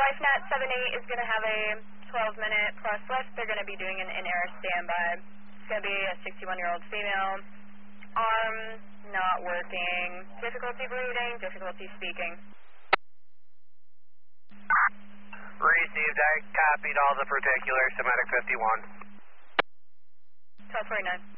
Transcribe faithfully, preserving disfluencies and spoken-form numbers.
LifeNet seven eight is going to have a twelve minute plus lift. They're going to be doing an in-air standby. It's going to be a sixty-one-year-old female. Arm not working. Difficulty breathing, difficulty speaking. Received. I copied all the particulars. Somatic fifty-one. twelve forty-nine.